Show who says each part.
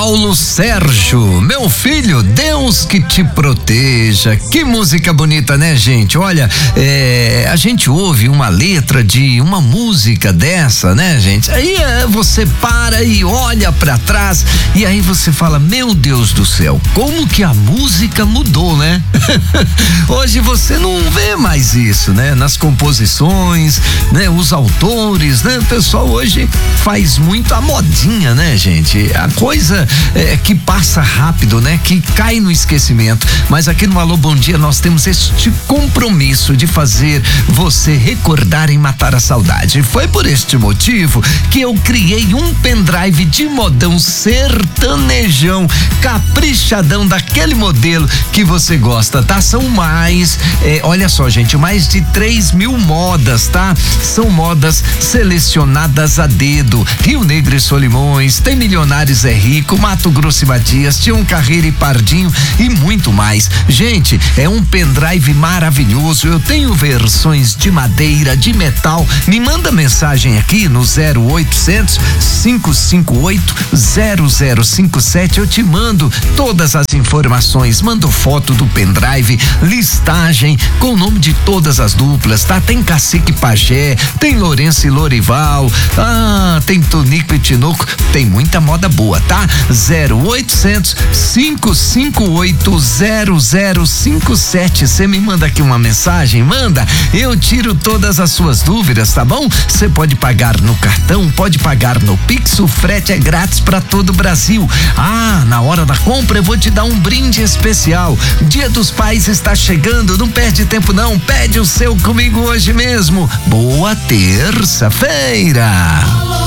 Speaker 1: Paulo Sérgio, meu filho, Deus que te proteja. Que música bonita, né, gente? Olha, a gente ouve uma letra de uma música dessa, né, gente? Aí você para e olha pra trás e aí você fala, meu Deus do céu, como que a música mudou, né? Hoje você não vê mais isso, né? Nas composições, né? Os autores, né? O pessoal hoje faz muito a modinha, né, gente? A coisa que passa rápido, né? Que cai no esquecimento. Mas aqui no Alô Bom Dia nós temos este compromisso de fazer você recordar e matar a saudade. Foi por este motivo que eu criei um pendrive de modão sertanejão, caprichadão, daquele modelo que você gosta, tá? São olha só, gente, mais de 3.000 modas, tá? São modas selecionadas a dedo. Rio Negro e Solimões, tem Milionários é Rico, Mato Grosso e Matias, Tião Carreira e Pardinho e muito mais. Gente, é um pendrive maravilhoso. Eu tenho versões de madeira, de metal. Me manda mensagem aqui no 0800 558 0057. Eu te mando todas as informações. Mando foto do pendrive, listagem com o nome de todas as duplas, tá? Tem Cacique e Pajé, tem Lourenço e Lorival, tem Tonico e Tinoco, tem muita moda boa, tá? 0800 558 0057. Você me manda aqui uma mensagem, manda, eu tiro todas as suas dúvidas, tá bom? Você pode pagar no cartão, pode pagar no Pix, o frete é grátis para todo o Brasil. Na hora da compra eu vou te dar um brinde especial. Dia dos Pais está chegando, não perde tempo não, pede o seu comigo hoje mesmo. Boa terça-feira.